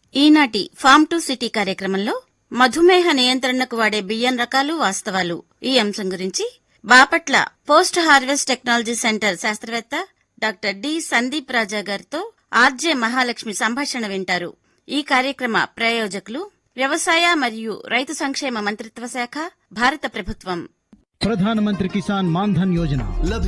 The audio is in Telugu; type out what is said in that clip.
ఈనాటి ఫార్మ్ టు సిటీ కార్యక్రమంలో మధుమేహ నియంత్రణకు వాడే బియ్యం రకాలు వాస్తవాలు ఈ అంశం గురించి Bapatla post harvest technology centre శాస్త్రవేత్త డాక్టర్ డి సందీప్ రాజా గారితో ఆర్జే మహాలక్ష్మి సంభాషణ వింటారు. ఈ కార్యక్రమ ప్రాయోజకులు వ్యవసాయ మరియు రైతు సంక్షేమ మంత్రిత్వ శాఖ, భారత ప్రభుత్వం. ప్రధానమంత్రి కిసాన్ మాన్ ధన్ యోజన